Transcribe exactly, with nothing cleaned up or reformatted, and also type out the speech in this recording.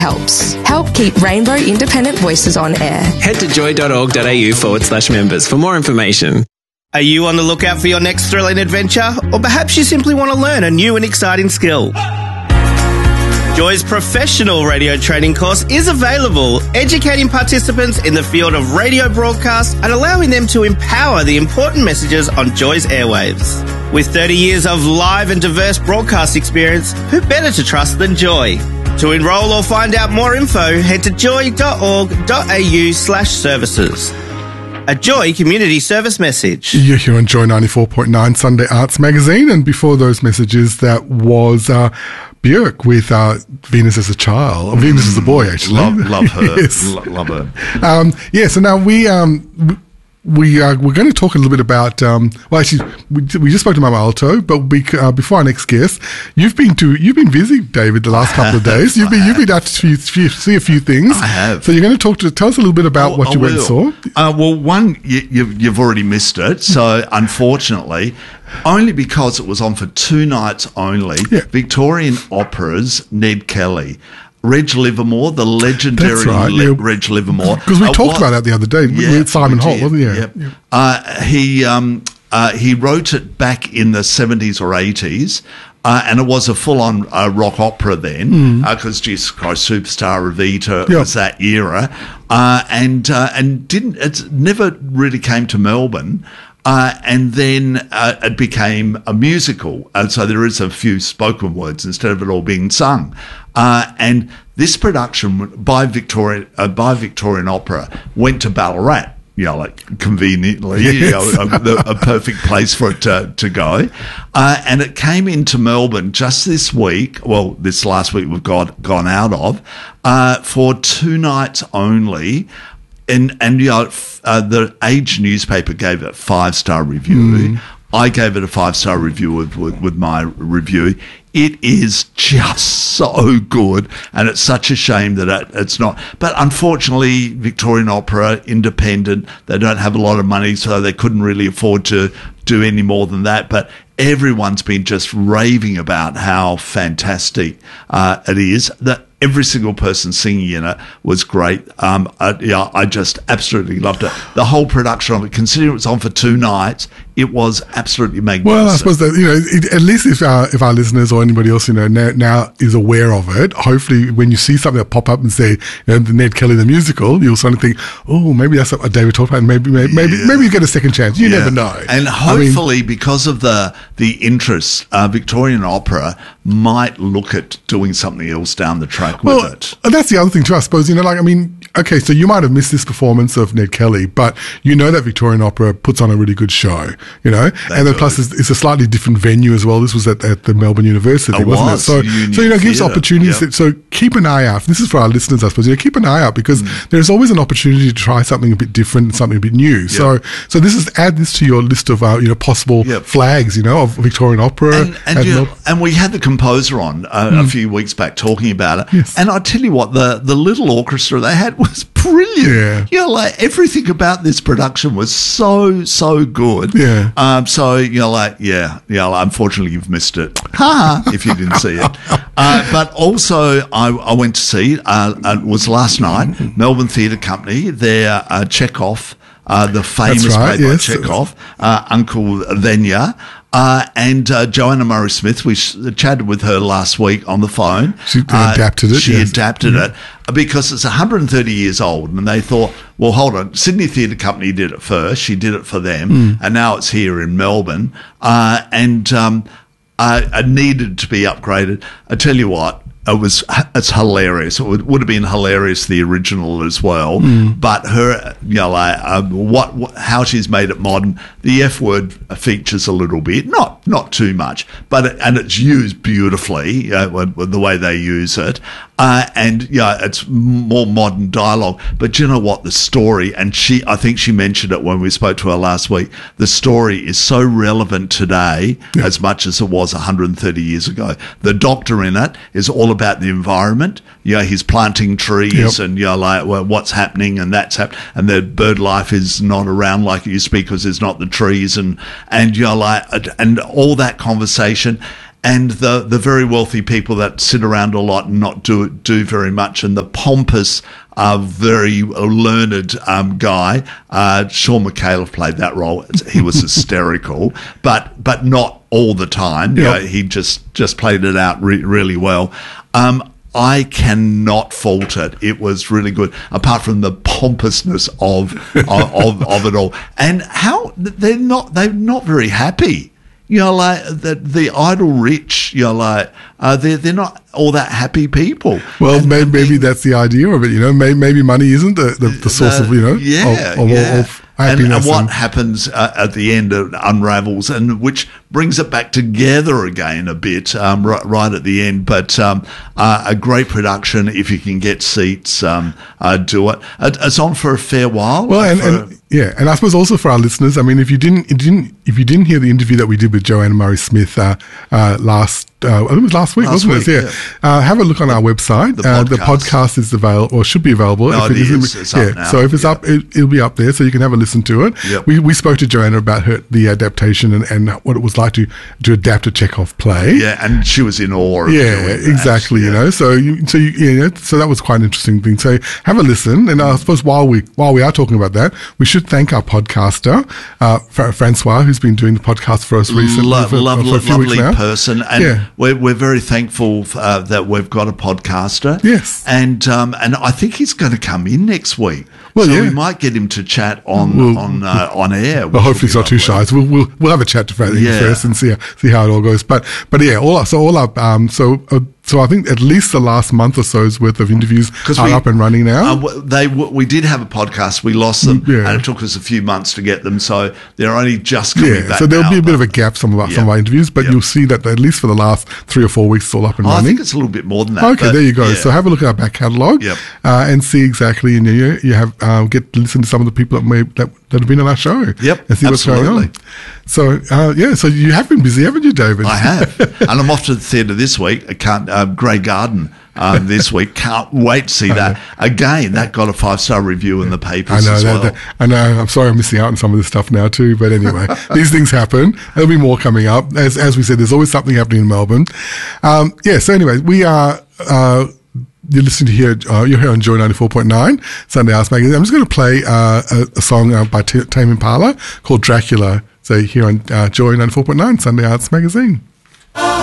helps. Help keep Rainbow Independent Voices on air. Head to joy.org.au forward slash members for more information. Are you on the lookout for your next thrilling adventure? Or perhaps you simply want to learn a new and exciting skill? Joy's professional radio training course is available, educating participants in the field of radio broadcast and allowing them to empower the important messages on Joy's airwaves. With thirty years of live and diverse broadcast experience, who better to trust than Joy? To enrol or find out more info, head to joy.org.au slash services. A Joy community service message. You're here on Joy ninety-four point nine Sunday Arts Magazine, and before those messages, that was uh, Björk with uh, Venus as a Child, or Venus as a Boy, actually. Love, love her. Yes. Lo- love her. Um, yeah, so now we... Um, We uh, we're going to talk a little bit about. Um, well, actually, we, we just spoke to Mama Alto, but we, uh, before our next guest, you've been to you've been busy, David, the last couple of days. You've been you've been out to see, see a few things. I have. So you're going to talk to tell us a little bit about I, what I you went and will. saw. Uh, well, one you, you've, you've already missed it, so unfortunately, only because it was on for two nights only. Yeah. Victorian Opera's Ned Kelly. Reg Livermore, the legendary That's right, Le- yeah. Reg Livermore. Because we Uh, talked what- about that the other day Yeah, with Simon we Holt, did, wasn't he? Yeah. yep. Yeah. Uh, he um, uh, he wrote it back in the seventies or eighties, uh, and it was a full-on uh, rock opera then, because mm. uh, Jesus Christ Superstar, Evita Yep. was that era, uh, and uh, and didn't it never really came to Melbourne. Uh, and then uh, it became a musical, and so there is a few spoken words instead of it all being sung. Uh, and this production by Victoria uh, by Victorian Opera went to Ballarat, you know, like conveniently, Yes. you know, a, a perfect place for it to, to go. Uh, and it came into Melbourne just this week, well, this last week we've got gone out of, uh, for two nights only. And, and you know, uh, the Age newspaper gave it a five-star review. Mm. I gave it a five-star review with, with, with my review. It is just so good, and it's such a shame that it, it's not. But unfortunately, Victorian Opera, independent, they don't have a lot of money, so they couldn't really afford to do any more than that. But everyone's been just raving about how fantastic uh, it is. That every single person singing in it was great. Um, I, yeah, I just absolutely loved it. The whole production of it, considering it was on for two nights, it was absolutely magnificent. Well, I suppose that, you know, it, at least if our, if our listeners or anybody else, you know, now, now is aware of it, hopefully when you see something that pop up and say, you know, the Ned Kelly the musical, you'll sort of think, oh, maybe that's what David talked about, and maybe maybe maybe, Yeah. maybe you get a second chance. You Yeah. never know. And hopefully, I mean, because of the the interest, uh, Victorian Opera might look at doing something else down the track well, with it. And that's the other thing too, I suppose, you know, like, I mean, okay, so you might have missed this performance of Ned Kelly, but you know that Victorian Opera puts on a really good show, you know, They and then do. plus it's, it's a slightly different venue as well. This was at, at the Melbourne University, It wasn't was, it? So, Union so you know, it gives Theatre, opportunities. yep. That, so keep an eye out. This is for our listeners, I suppose. You know, keep an eye out because mm. there's always an opportunity to try something a bit different, something a bit new. Yep. So, so this is add this to your list of uh, you know possible Yep. flags, you know, of Victorian Opera. And, and, and you know, Mel- and we had the composer on uh, Mm. a few weeks back talking about it. Yes. And I tell you what, the, the little orchestra they had was brilliant. Yeah. You know, like everything about this production was so, so good. Yeah. Um, so, you know, like, yeah, yeah, like, unfortunately you've missed it. Ha! If you didn't see it. Uh, but also I, I went to see, uh, it was last night, Melbourne Theatre Company, their uh, Chekhov, uh, the famous right, play by yes. Chekhov, uh, Uncle Venya. Uh, and uh, Joanna Murray-Smith, we sh- chatted with her last week on the phone. She Uh, adapted it, She yes. adapted Mm-hmm. it because it's one hundred thirty years old, and they thought, well, hold on, Sydney Theatre Company did it first. She did it for them, Mm. and now it's here in Melbourne, uh, and um, uh, it needed to be upgraded. I tell you what, it was it's hilarious. It would, would have been hilarious the original as well, Mm. but her, you know, like um, what, what how she's made it modern. The F word features a little bit, not not too much, but it, and it's used beautifully uh, with, with the way they use it, uh, and yeah, it's more modern dialogue. But you know what, the story, and she, I think she mentioned it when we spoke to her last week. The story is so relevant today Yeah. as much as it was one hundred thirty years ago. The doctor in it is all about the environment. You know, he's planting trees Yep. and, you know, like, well, what's happening and that's happening. And the bird life is not around like it used to be because there's not the trees and, and, you know, like, and all that conversation. and the the very wealthy people that sit around a lot and not do do very much, and the pompous, uh, very learned um, guy. Uh, Sean McAuliffe played that role. He was hysterical, but but not all the time. You Yep. know, he just just played it out re- really well. Um, I cannot fault it. It was really good, apart from the pompousness of of, of of it all, and how they're not they're not very happy. You know, like the the idle rich. You know, like uh, they're they're not all that happy people. Well, And- maybe, and maybe they- that's the idea of it. You know, maybe, maybe money isn't the, the, the source the- of you know yeah, of, of, yeah. of and, happiness. and what and- happens uh, at the end it unravels, and which brings it back together again a bit um, right, right at the end. But um, uh, a great production. If you can get seats, um, uh, do it. it. It's on for a fair while. Well, and, for and yeah, and I suppose also for our listeners, I mean, if you didn't, it didn't, if you didn't hear the interview that we did with Joanna Murray Smith uh, uh, last, uh, I think it was last week, Last wasn't week, it? Yeah. Uh, have a look on our website. The uh, the podcast. podcast is available, or should be available. No, if it isn't- is. It's up yeah. now. So if it's Yep. up, it, it'll be up there, so you can have a listen to it. Yep. We we spoke to Joanna about her the adaptation and, and what it was like to to adapt a Chekhov play. yeah, and she was in awe. Of Yeah, doing that. exactly. You Yeah. know, so you, so you, you know, so that was quite an interesting thing. So have a listen, and I suppose while we while we are talking about that, we should thank our podcaster, uh, Fra- Francois, who's been doing the podcast for us recently, Lo- for, lovely, for a few weeks lovely now. person, and Yeah. we're we're very thankful uh, that we've got a podcaster. Yes. and um, and I think he's going to come in next week. Well, so yeah. we might get him to chat on We'll- on uh, on air. Well, hopefully he's not too shy. So we'll, we'll we'll have a chat to Frank Yeah. first and see how, see how it all goes. But but yeah, all our, so all our um so uh, so I think at least the last month or so's worth of interviews are we, up and running now. Uh, w- they w- we did have a podcast. We lost them, Yeah. and it took us a few months to get them. So they're only just coming Yeah, back. so there'll now, be a bit but- of a gap some of our, some Yeah. of our interviews, but Yep. you'll see that at least for the last three or four weeks it's all up and Oh, I running. think it's a little bit more than that. Okay, but there you go. yeah. So have a look at our back catalogue Yep. uh, and see exactly, and you you have uh, get to listen to some of the people that may that, that have been on our show. Yep, and see what's going on. absolutely. So uh, yeah, so you have been busy, haven't you, David? I have, and I'm off to the theatre this week. I can't. Uh, Grey Garden um, this week. Can't wait to see that again. That got a five star review in the I papers know as that, well. that- I know. I'm sorry, I'm missing out on some of this stuff now too. But anyway, these things happen. There'll be more coming up. As as we said, there's always something happening in Melbourne. Um, yeah. So anyway, we are. Uh, you're listening to here. Uh, you're here on Joy ninety-four point nine Sunday Arts Magazine. I'm just going to play uh, a, a song uh, by T- Tame Impala called Dracula. So here on uh, Joy ninety-four point nine Sunday Arts Magazine.